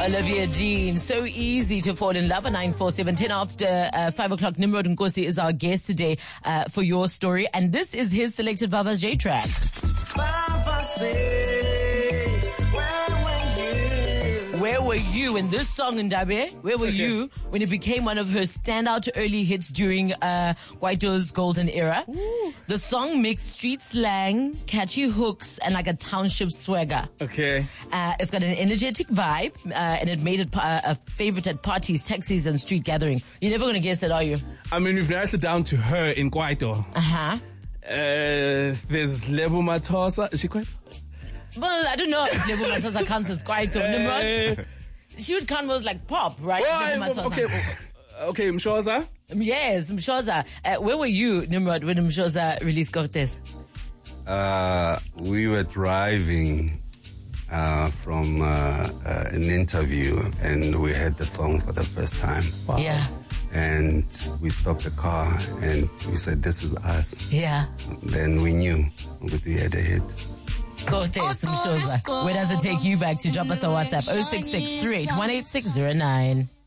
Olivia Dean. So easy to fall in love. 947, 10 after 5 o'clock. Nimrod Nkosi is our guest today for your story. And this is his selected Vava's J track. Where were you in this song, Ndabe? Where were you when it became one of her standout early hits during Kwaito's golden era? Ooh. The song mixed street slang, catchy hooks, and like a township swagger. Okay. It's got an energetic vibe, and it made it a favorite at parties, taxis, and street gathering. You're never going to guess it, are you? I mean, we've narrowed it down to her in Kwaito. Uh-huh. There's Lebo Matosa. Is she Kwaito? Well, I don't know if Lebo Matosa counts as Kwaito. Nimrod? She would count most like pop, right? Okay, Mshoza? Yes, Mshoza. Where were you, Nimrod, when Mshoza released Cortez? We were driving from an interview, and we heard the song for the first time. Wow. Yeah. And we stopped the car, and we said, "This is us." Yeah. Then we knew that we had a hit. Cortez, Mshoza. Where does it take you back to? Drop us a WhatsApp 066 38 18609.